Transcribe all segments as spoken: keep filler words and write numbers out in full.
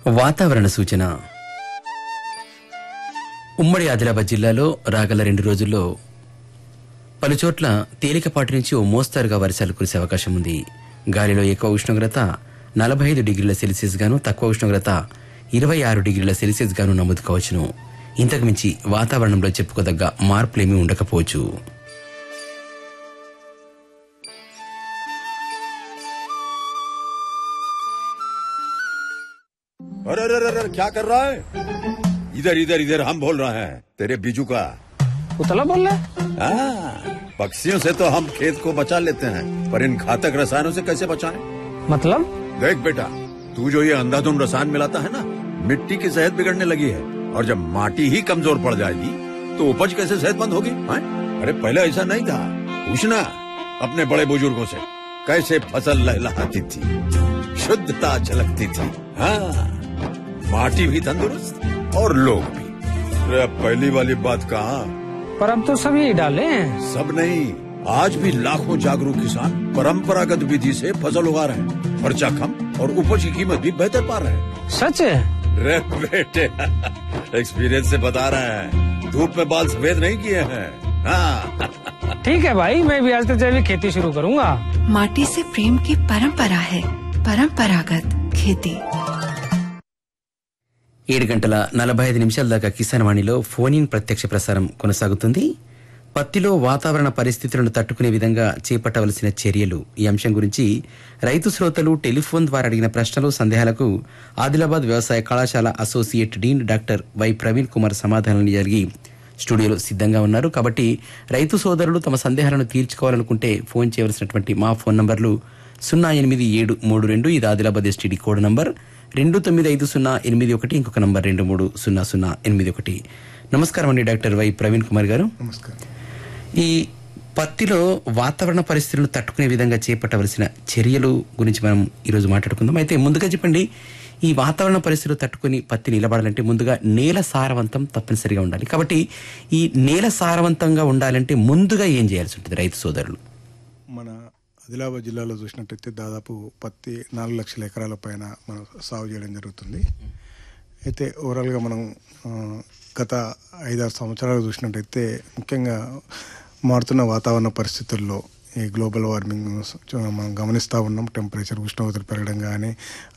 వాతావరణ సూచన. ఉమ్మడి ఆదిలాబాద్ జిల్లాలో రాగల రెండు రోజుల్లో పలుచోట్ల తేలికపాటి నుంచి ఓ మోస్తరుగా వర్షాలు కురిసే అవకాశం ఉంది. గాలిలో ఎక్కువ ఉష్ణోగ్రత నలభై ఐదు డిగ్రీల సెల్సియస్ గాను, తక్కువ ఉష్ణోగ్రత ఇరవై ఆరు డిగ్రీల సెల్సియస్ గాను నమోదు కావచ్చును. ఇంతకు మించి వాతావరణంలో చెప్పుకోదగ్గ మార్పులేమీ ఉండకపోవచ్చు. अरे अरे अरे क्या कर रहा है? इधर इधर इधर हम बोल रहे हैं तेरे बीजू का. उतला बोल रहा है? पक्षियों से तो हम खेत को बचा लेते हैं, पर इन घातक रसायनों से कैसे बचाएं? मतलब? देख बेटा, तू जो ये अंधाधुंध रसायन मिलाता है ना, मिट्टी की सेहत बिगड़ने लगी है. और जब माटी ही कमजोर पड़ जाएगी तो उपज कैसे सेहतमंद होगी? है? अरे पहले ऐसा नहीं था. पूछना अपने बड़े बुजुर्गों से, कैसे फसल लहलहाती थी, शुद्धता झलकती थी. हाँ, माटी भी तंदुरुस्त और लोग भी. अरे पहली वाली बात कहाँ? पर अब तो सभी डाले हैं. सब नहीं, आज भी लाखों जागरूक किसान परंपरागत विधि से फसल उगा रहे हैं. खर्चा कम और उपज की कीमत भी बेहतर पा रहे हैं. सच है? रे बेटे, एक्सपीरियंस से बता रहे हैं. धूप में बाल सफेद नहीं किए हैं. हाँ. ठीक है भाई, मैं भी आज से जैविक खेती शुरू करूंगा. माटी से प्रेम की परंपरा है. परंपरागत खेती. ఏడు గంటల నలభై ఐదు నిమిషాల దాకా కిసాన్ వాణిలో ఫోన్ ఇన్ ప్రత్యక్ష ప్రసారం కొనసాగుతుంది. పత్తిలో వాతావరణ పరిస్థితులను తట్టుకునే విధంగా చేపట్టవలసిన చర్యలు, ఈ అంశం గురించి రైతు శ్రోతలు టెలిఫోన్ ద్వారా అడిగిన ప్రశ్నలు, సందేహాలకు ఆదిలాబాద్ వ్యవసాయ కళాశాల associate dean doctor why Praveen Kumar సమాధానాలు జరిగి స్టూడియోలో సిద్ధంగా ఉన్నారు. కాబట్టి రైతు సోదరులు తమ సందేహాలను తీర్చుకోవాలనుకుంటే ఫోన్ చేయవలసినటువంటి మా ఫోన్ నంబర్లు సున్నా ఎనిమిది ఏడు మూడు రెండు, ఇది ఆదిలాబాద్ ఎస్టీడీ కోడ్ నంబర్, రెండు తొమ్మిది ఐదు సున్నా ఎనిమిది ఒకటి, ఇంకొక నంబర్ రెండు మూడు సున్నా సున్నా ఎనిమిది ఒకటి. నమస్కారం అండి డాక్టర్ వై ప్రవీణ్ కుమార్ గారు. నమస్కారం. ఈ పత్తిలో వాతావరణ పరిస్థితులను తట్టుకునే విధంగా చేపట్టవలసిన చర్యలు గురించి మనం ఈరోజు మాట్లాడుకుందాం. అయితే ముందుగా చెప్పండి, ఈ వాతావరణ పరిస్థితులు తట్టుకుని పత్తి నిలబడాలంటే ముందుగా నేల సారవంతం తప్పనిసరిగా ఉండాలి. కాబట్టి ఈ నేల సారవంతంగా ఉండాలంటే ముందుగా ఏం చేయాల్సి ఉంటుంది రైతు సోదరులు? మన ఆదిలాబాద్ జిల్లాలో చూసినట్టయితే దాదాపు పత్తి నాలుగు లక్షల ఎకరాల పైన మనం సాగు చేయడం జరుగుతుంది. అయితే ఓవరాల్గా మనం గత ఐదారు సంవత్సరాలు చూసినట్టయితే ముఖ్యంగా మారుతున్న వాతావరణ పరిస్థితుల్లో ఈ గ్లోబల్ వార్మింగ్ మనం గమనిస్తూ ఉన్నాం. టెంపరేచర్, ఉష్ణోగ్రతలు పెరగడం కానీ,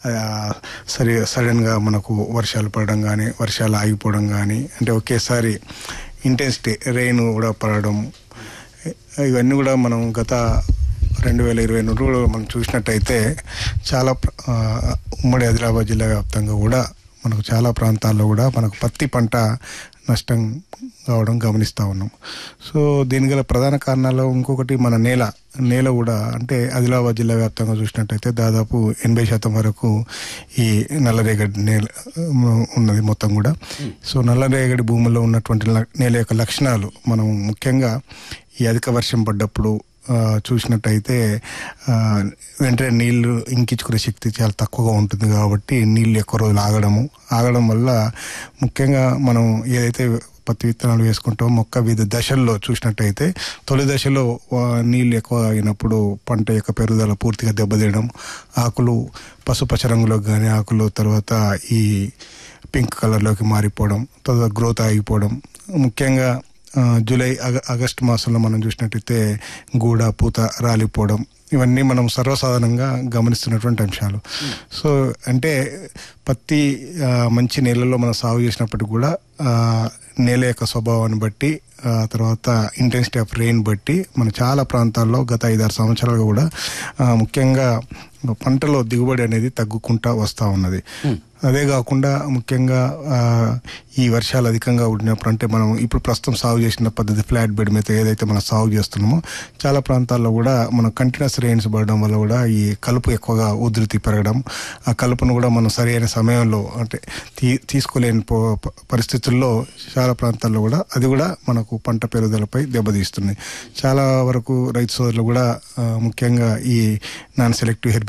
సరి సడన్గా మనకు వర్షాలు పడడం కానీ, వర్షాలు ఆగిపోవడం కానీ, అంటే ఒకేసారి ఇంటెన్సిటీ రెయిన్ కూడా పడడం, ఇవన్నీ కూడా మనం గత రెండు వేల ఇరవై నుండి కూడా మనం చూసినట్టయితే చాలా ఉమ్మడి ఆదిలాబాద్ జిల్లా వ్యాప్తంగా కూడా మనకు చాలా ప్రాంతాల్లో కూడా మనకు పత్తి పంట నష్టం కావడం గమనిస్తూ ఉన్నాం. సో దీని గల ప్రధాన కారణాలు ఇంకొకటి మన నేల నేల కూడా, అంటే ఆదిలాబాద్ జిల్లా వ్యాప్తంగా చూసినట్టయితే దాదాపు ఎనభై శాతం వరకు ఈ నల్లరేగడి నేల ఉన్నది మొత్తం కూడా. సో నల్లరేగడి భూముల్లో ఉన్నటువంటి నేల యొక్క లక్షణాలు మనం ముఖ్యంగా ఈ అధిక వర్షం పడ్డప్పుడు చూసినట్టయితే వెంటనే నీళ్లు ఇంకించుకునే శక్తి చాలా తక్కువగా ఉంటుంది. కాబట్టి నీళ్లు ఎక్కువ రోజులు ఆగడము ఆగడం వల్ల ముఖ్యంగా మనం ఏదైతే పత్తి విత్తనాలు వేసుకుంటామో మొక్క వివిధ దశల్లో చూసినట్టయితే తొలి దశలో నీళ్లు ఎక్కువ అయినప్పుడు పంట యొక్క పెరుగుదల పూర్తిగా దెబ్బతీయడం, ఆకులు పసుపచ్చ రంగులోకి కానీ, ఆకులు తర్వాత ఈ పింక్ కలర్లోకి మారిపోవడం, తర్వాత గ్రోత్ ఆగిపోవడం, ముఖ్యంగా జూలై ఆగస్టు మాసంలో మనం చూసినట్టయితే గూడ పూత రాలిపోవడం, ఇవన్నీ మనం సర్వసాధారణంగా గమనిస్తున్నటువంటి అంశాలు. సో అంటే పత్తి మంచి నేలలో మనం సాగు చేసినప్పటికీ కూడా నేల యొక్క స్వభావాన్ని బట్టి, తర్వాత ఇంటెన్సిటీ ఆఫ్ రెయిన్ బట్టి మన చాలా ప్రాంతాల్లో గత ఐదారు సంవత్సరాలుగా కూడా ముఖ్యంగా పంటలో దిగుబడి అనేది తగ్గుకుంటా వస్తూ ఉన్నది. అదే కాకుండా ముఖ్యంగా ఈ వర్షాలు అధికంగా ఉండినప్పుడు, అంటే మనం ఇప్పుడు ప్రస్తుతం సాగు చేసిన పద్ధతి ఫ్లాట్ బెడ్ మీద ఏదైతే మనం సాగు చేస్తున్నామో చాలా ప్రాంతాల్లో కూడా మనం కంటిన్యూస్ రెయిన్స్ పడడం వల్ల కూడా ఈ కలుపు ఎక్కువగా ఉధృతి పెరగడం, ఆ కలుపును కూడా మనం సరైన సమయంలో అంటే తీ తీసుకోలేని పరిస్థితుల్లో చాలా ప్రాంతాల్లో కూడా అది కూడా మనకు పంట పెరుగుదలపై దెబ్బతీస్తుంది. చాలా వరకు రైతు సోదరులు కూడా ముఖ్యంగా ఈ నాన్ సెలెక్టివ్ హెర్బిసైడ్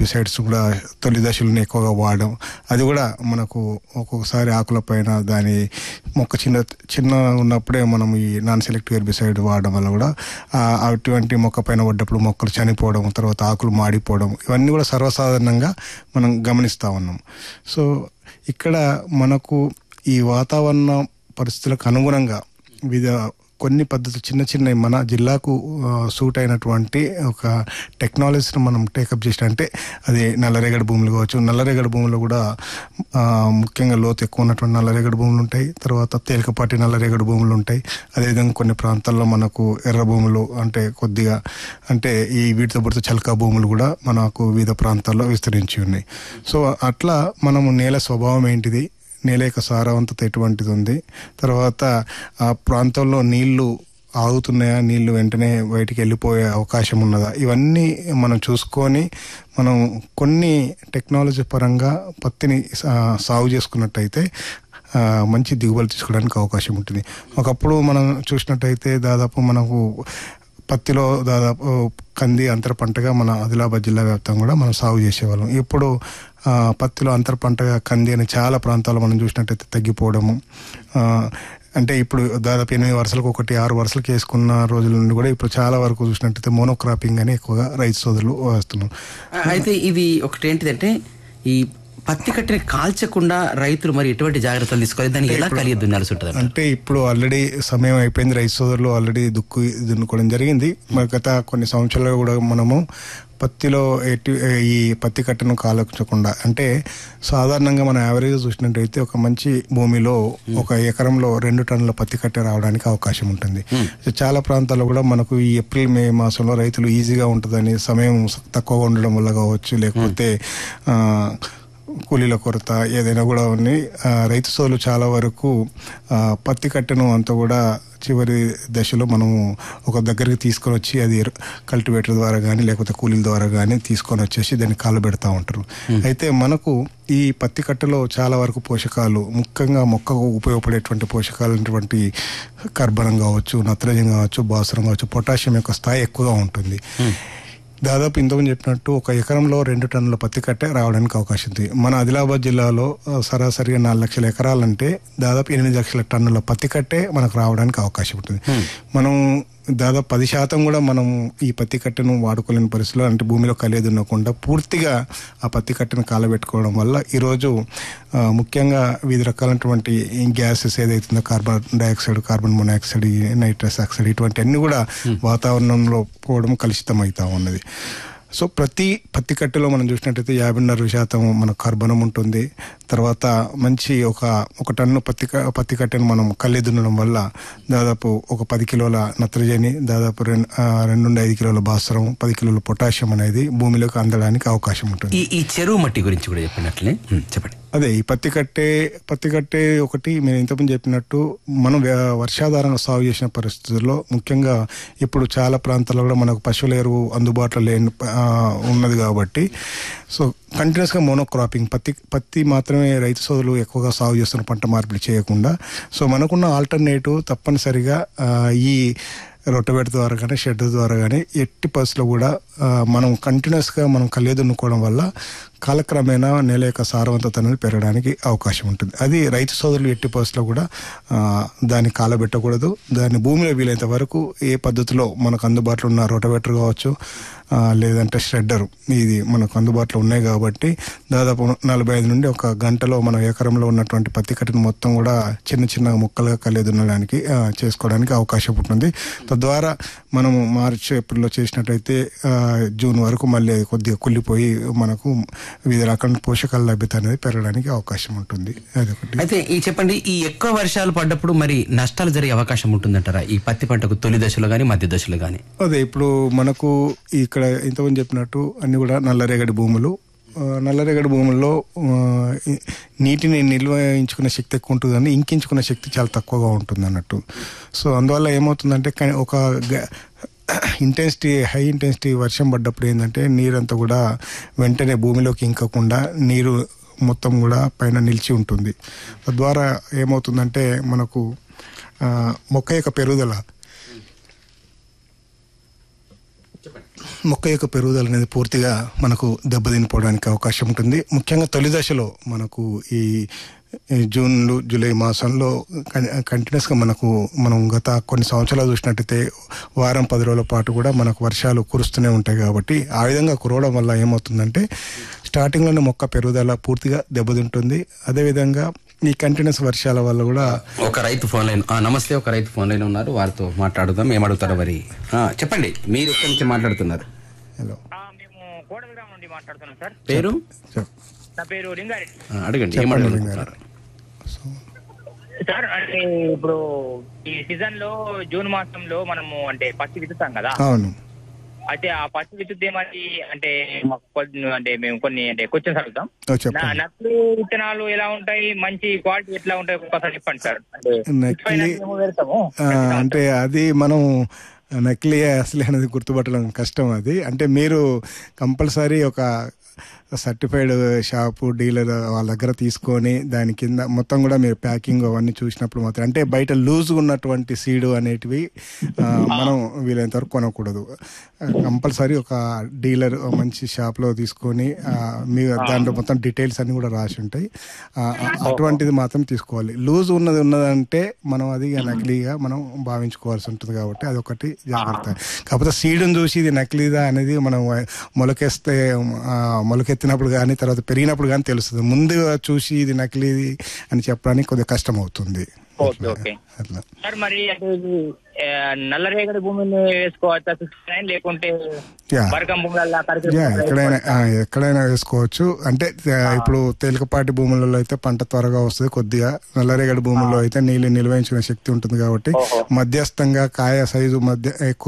హెర్బిసైడ్స్ కూడా తొలి దశలను ఎక్కువగా వాడడం, అది కూడా మనకు ఒక్కొక్కసారి ఆకుల పైన దాని మొక్క చిన్న చిన్న ఉన్నప్పుడే మనం ఈ నాన్ సెలెక్టివ్ హెర్బిసైడ్ వాడడం వల్ల కూడా అటువంటి మొక్క పైన పడ్డప్పుడు మొక్కలు చనిపోవడం, తర్వాత ఆకులు మాడిపోవడం, ఇవన్నీ కూడా సర్వసాధారణంగా మనం గమనిస్తూ ఉన్నాం. సో ఇక్కడ మనకు ఈ వాతావరణ పరిస్థితులకు అనుగుణంగా వివిధ కొన్ని పద్ధతులు చిన్న చిన్న మన జిల్లాకు సూట్ అయినటువంటి ఒక టెక్నాలజీని మనం టేకప్ చేసిన, అంటే అది నల్లరేగడి భూములు కావచ్చు. నల్లరేగడి భూములు కూడా ముఖ్యంగా లోతు ఎక్కువ ఉన్నటువంటి నల్లరేగడి భూములు ఉంటాయి, తర్వాత తేలికపాటి నల్లరేగడి భూములు ఉంటాయి. అదేవిధంగా కొన్ని ప్రాంతాల్లో మనకు ఎర్ర భూములు అంటే కొద్దిగా అంటే ఈ వీటితో పాటు చలకా భూములు కూడా మనకు వివిధ ప్రాంతాల్లో విస్తరించి ఉన్నాయి. సో అట్లా మనము నేల స్వభావం ఏంటిది, నేల యొక్క సారవంతత ఎటువంటిది ఉంది, తర్వాత ఆ ప్రాంతంలో నీళ్లు ఆగుతున్నాయా, నీళ్లు వెంటనే బయటికి వెళ్ళిపోయే అవకాశం ఉన్నదా, ఇవన్నీ మనం చూసుకొని మనం కొన్ని టెక్నాలజీ పరంగా పత్తిని సాగు చేసుకున్నట్టయితే మంచి దిగుబడి తీసుకోవడానికి అవకాశం ఉంటుంది. ఒకప్పుడు మనం చూసినట్టయితే దాదాపు మనకు పత్తిలో దాదాపు కంది అంతర పంటగా మన ఆదిలాబాద్ జిల్లా వ్యాప్తంగా కూడా మనం సాగు చేసేవాళ్ళం. ఇప్పుడు పత్తిలో అంతర పంటగా కంది అని చాలా ప్రాంతాల్లో మనం చూసినట్టయితే తగ్గిపోవడము, అంటే ఇప్పుడు దాదాపు ఎనిమిది వరుసలకు ఒకటి ఆరు వరుసలకు వేసుకున్న రోజుల నుండి కూడా ఇప్పుడు చాలా వరకు చూసినట్టయితే మోనోక్రాపింగ్ అని ఎక్కువగా రైతు సోదరులు వస్తున్నారు. అయితే ఇది ఒకటి ఏంటిదంటే ఈ పత్తి కట్టిని కాల్చకుండా రైతులు మరి ఎటువంటి జాగ్రత్తలు తీసుకోవాలి, దాన్ని ఎలా కలిగి దున్నాల్సి ఉంటుంది? అంటే ఇప్పుడు ఆల్రెడీ సమయం అయిపోయింది, రైతు సోదరులు ఆల్రెడీ దుక్కు దున్నుకోవడం జరిగింది. మరి గత కొన్ని సంవత్సరాలు కూడా మనము పత్తిలో ఎట్టి ఈ పత్తి కట్టను కాల్చకుండా, అంటే సాధారణంగా మనం యావరేజ్ చూసినట్టయితే ఒక మంచి భూమిలో ఒక ఎకరంలో రెండు టన్నుల పత్తి కట్టె రావడానికి అవకాశం ఉంటుంది. చాలా ప్రాంతాల్లో కూడా మనకు ఈ ఏప్రిల్ మే మాసంలో రైతులు ఈజీగా ఉంటుందని, సమయం తక్కువగా ఉండడం వల్ల కావచ్చు, లేకపోతే ఆ కూలీల కొరత ఏదైనా కూడా ఉన్నాయి, రైతు సోదరులు చాలా వరకు పత్తి కట్టెను అంతా కూడా చివరి దశలో మనము ఒక దగ్గరికి తీసుకొని వచ్చి అది కల్టివేటర్ ద్వారా కానీ లేకపోతే కూలీల ద్వారా కానీ తీసుకొని వచ్చేసి దాన్ని కాలబెడతా ఉంటారు. అయితే మనకు ఈ పత్తి కట్టెలో చాలా వరకు పోషకాలు, ముఖ్యంగా మొక్కకు ఉపయోగపడేటువంటి పోషకాలు అటువంటి కర్బనం కావచ్చు, నత్రజని కావచ్చు, భాస్వరం కావచ్చు, పొటాషియం యొక్క స్థాయి ఎక్కువగా ఉంటుంది. దాదాపు ఇంతకుముందు చెప్పినట్టు ఒక ఎకరంలో రెండు టన్నుల పత్తి కట్టె రావడానికి అవకాశం ఉంది. మన ఆదిలాబాద్ జిల్లాలో సరాసరిగా నాలుగు లక్షల ఎకరాలంటే దాదాపు ఎనిమిది లక్షల టన్నుల పత్తి కట్టె మనకు రావడానికి అవకాశం ఉంటుంది. మనం దాదాపు పది శాతం కూడా మనం ఈ పత్తి కట్టెను వాడుకోలేని పరిస్థితుల్లో, అంటే భూమిలో కలిగి దున్నకుండా పూర్తిగా ఆ పత్తి కట్టెను కాలబెట్టుకోవడం వల్ల ఈరోజు ముఖ్యంగా వివిధ రకాలైనటువంటి గ్యాసెస్ ఏదైతుందో carbon dioxide, carbon monoxide, nitrous oxide, ఇటువంటి అన్ని కూడా వాతావరణంలో పోవడం కలుషితం అవుతా ఉన్నది. సో ప్రతి పత్తి కట్టెలో మనం చూసినట్టయితే యాభైన్నర శాతం మన కార్బనం ఉంటుంది. తర్వాత మంచి ఒక ఒక టన్ను పత్తి పత్తి కట్టెను మనం కళ్ళి దున్నడం వల్ల దాదాపు ఒక పది కిలోల నత్రజని, దాదాపు రెండు రెండు నుండి ఐదు కిలోల భాస్వరం, పది కిలోల పొటాషియం అనేది భూమిలోకి అందడానికి అవకాశం ఉంటుంది. ఈ చెరువు మట్టి గురించి కూడా చెప్పినట్లే చెప్పండి. అదే ఈ పత్తి కట్టే పత్తి కట్టే ఒకటి మీరు ఇంతకుముందు చెప్పినట్టు మనం వర్షాధారంగా సాగు చేసిన పరిస్థితుల్లో, ముఖ్యంగా ఇప్పుడు చాలా ప్రాంతాల్లో కూడా మనకు పశువుల ఎరువు అందుబాటులో లేని ఉన్నది కాబట్టి సో కంటిన్యూస్గా మోనోక్రాపింగ్ పత్తి పత్తి మాత్రమే రైతు సోదరులు ఎక్కువగా సాగు చేస్తున్న, పంట మార్పిడి చేయకుండా. సో మనకున్న ఆల్టర్నేటివ్ తప్పనిసరిగా ఈ రొట్టబెట్ట ద్వారా కానీ షెడ్ ద్వారా కానీ ఎట్టి పరిస్థితుల్లో కూడా మనం కంటిన్యూస్గా మనం కళ్ళే దున్నుకోవడం వల్ల కాలక్రమేణా నేల యొక్క సారవంతత అనేది పెరగడానికి అవకాశం ఉంటుంది. అది రైతు సోదరులు ఎట్టి పరిస్థితుల్లో కూడా దాన్ని కాలబెట్టకూడదు. దాన్ని భూమిలో వీలైనంత వరకు ఏ పద్ధతిలో మనకు అందుబాటులో ఉన్న రొట్టబెట్టర్ కావచ్చు, లేదంటే షెడ్డర్, ఇది మనకు అందుబాటులో ఉన్నాయి కాబట్టి దాదాపు నలభై ఐదు నుండి ఒక గంటలో మన ఎకరంలో ఉన్నటువంటి పత్తి కట్టెను మొత్తం కూడా చిన్న చిన్న ముక్కలుగా కళ్ళే దున్నడానికి చేసుకోవడానికి అవకాశం ఉంటుంది. తద్వారా మనము మార్చ్ ఏప్రిల్లో చేసినట్టయితే జూన్ వరకు మళ్ళీ కొద్దిగా కుళ్ళిపోయి మనకు వివిధ రకాల పోషకాల లభ్యత అనేది పెరగడానికి అవకాశం ఉంటుంది. అదొకటి. అయితే ఈ చెప్పండి, ఈ ఎక్కువ వర్షాలు పడ్డప్పుడు మరి నష్టాలు జరిగే అవకాశం ఉంటుందంటారా ఈ పత్తి పంటకు తొలి దశలో కానీ మధ్య దశలో కానీ? అదే ఇప్పుడు మనకు ఇక్కడ ఇంతకుముందు చెప్పినట్టు అన్ని కూడా నల్లరేగడి భూములు. నల్లరేగడి భూముల్లో నీటిని నిల్వయించుకునే శక్తి ఎక్కువ ఉంటుంది, కానీ ఇంకించుకునే శక్తి చాలా తక్కువగా ఉంటుంది అన్నట్టు. సో అందువల్ల ఏమవుతుందంటే ఒక ఇంటెన్సిటీ హై ఇంటెన్సిటీ వర్షం పడ్డప్పుడు ఏంటంటే నీరంతా కూడా వెంటనే భూమిలోకి ఇంకకుండా నీరు మొత్తం కూడా పైన నిలిచి ఉంటుంది. తద్వారా ఏమవుతుందంటే మనకు మొక్క యొక్క పెరుగుదల మొక్క యొక్క పెరుగుదల అనేది పూర్తిగా మనకు దెబ్బతినిపోవడానికి అవకాశం ఉంటుంది. ముఖ్యంగా తొలి దశలో మనకు ఈ జూన్ జూలై మాసంలో కంటిన్యూస్గా మనకు మనం గత కొన్ని సంవత్సరాలు చూసినట్టయితే వారం పది రోజుల పాటు కూడా మనకు వర్షాలు కురుస్తూనే ఉంటాయి. కాబట్టి ఆ విధంగా కురవడం వల్ల ఏమవుతుందంటే స్టార్టింగ్లోనే మొక్క పెరుగుదల పూర్తిగా దెబ్బతింటుంది. అదేవిధంగా ఈ కంటిన్యూస్ వర్షాల వల్ల కూడా ఒక రైతు ఫోన్ లైన్ ఆ, నమస్తే ఒక రైతు ఫోన్ లైన్ ఉన్నారు, వారితో మాట్లాడుదాం. ఏమడుగుతారో మరి ఆ, చెప్పండి, మీరు ఎక్కడి నుంచి మాట్లాడుతున్నారు? హలో మేము కోడలిగ్రామం నుండి మాట్లాడుతున్నాం సార్. పేరు నా పేరు లింగారెడ్డి ఆ, అడగండి, ఏమడుగుతున్నారు? సార్. అంటే ఇప్పుడు ఈ సీజన్ లో జూన్ మాసంలో మనము అంటే పత్తి విత్తుతాం కదా. అవును. అయితే ఆ పత్తి విత్తుతే మరి అంటే మాకు కొన్ని అంటే మేము కొన్ని అంటే క్వశ్చన్స్ అడుగుతాం. చెప్పండి. నకిలీ విత్తనాలు ఎలా ఉంటాయి, మంచి క్వాలిటీ ఎట్లా ఉంటాయి ఒకసారి చెప్పండి సార్. అంటే నకిలీ మేము పెడతాము అంటే అది మనం నకిలీ అసలే అనేది గుర్తుపట్టడం కష్టం. అది అంటే మీరు కంపల్సరీ ఒక సర్టిఫైడ్ షాపు డీలర్ వాళ్ళ దగ్గర తీసుకొని దాని కింద మొత్తం కూడా మీరు ప్యాకింగ్ అవన్నీ చూసినప్పుడు మాత్రం, అంటే బయట లూజ్గా ఉన్నటువంటి సీడు అనేటివి మనం వీలైనంత వరకు కొనకూడదు. కంపల్సరీ ఒక డీలర్ మంచి షాప్లో తీసుకొని మీ దాంట్లో మొత్తం డీటెయిల్స్ అన్ని కూడా రాసి ఉంటాయి, అటువంటిది మాత్రం తీసుకోవాలి. లూజ్ ఉన్నది ఉన్నదంటే మనం అది నకిలీగా మనం భావించుకోవాల్సి ఉంటుంది. కాబట్టి అదొకటి జాగ్రత్త. కాకపోతే సీడును చూసి ఇది నకిలీదా అనేది మనం మొలకేస్తే మొలకెత్తినప్పుడు కానీ తర్వాత పెరిగినప్పుడు కానీ తెలుస్తుంది. ముందుగా చూసి ఇది నకిలీది అని చెప్పడానికి కొద్దిగా కష్టం అవుతుంది. అట్లా సార్. మరి అంటే నల్లరేగడి భూమిని వేసుకోవచ్చా లేకుంటే ఎక్కడైనా ఎక్కడైనా వేసుకోవచ్చు. అంటే ఇప్పుడు తేలికపాటి భూములలో అయితే పంట త్వరగా వస్తుంది. కొద్దిగా నల్లరేగడి భూముల్లో అయితే నీళ్ళు నిల్వించిన శక్తి ఉంటుంది. కాబట్టి మధ్యస్థంగా కాయ సైజు మధ్య ఎక్కువ